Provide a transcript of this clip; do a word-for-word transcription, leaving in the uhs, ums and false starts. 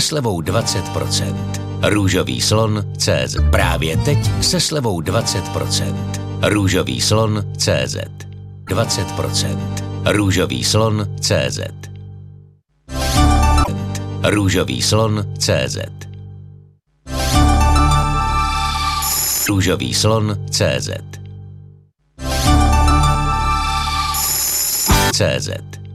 slevou dvacet procent. Růžový slon tečka cé zet. Právě teď se slevou dvacet procent. Růžový slon tečka cé zet. dvacet procent. Růžový slon tečka cé zet. Růžový slon tečka cé zet. Růžový slon tečka cé zet. cé zet.